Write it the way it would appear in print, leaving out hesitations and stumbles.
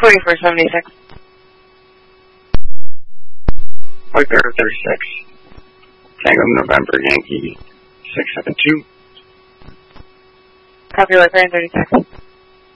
4476. White Bear 36. Tango November Yankee 672. Copy, White Bear 36.